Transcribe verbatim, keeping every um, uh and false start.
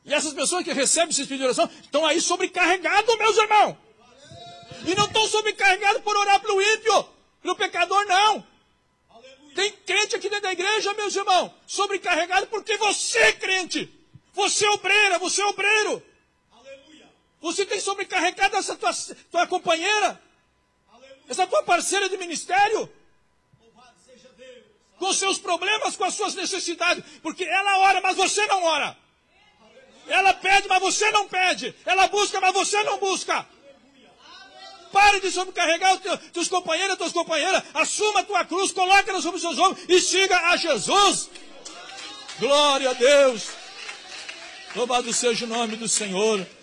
E essas pessoas que recebem esse espírito de oração estão aí sobrecarregados, meus irmãos. E não estão sobrecarregados por orar pelo ímpio, pelo pecador, não. Tem crente aqui dentro da igreja, meus irmãos, sobrecarregado porque você é crente. Você é obreira, você é obreiro. Você tem sobrecarregado essa tua, tua companheira, essa tua parceira de ministério, com seus problemas, com as suas necessidades. Porque ela ora, mas você não ora. Ela pede, mas você não pede. Ela busca, mas você não busca. Pare de sobrecarregar os teus, teus companheiros, tuas companheiras. Assuma a tua cruz, coloca-la sobre os seus ombros e siga a Jesus. Glória a Deus. Louvado seja o nome do Senhor.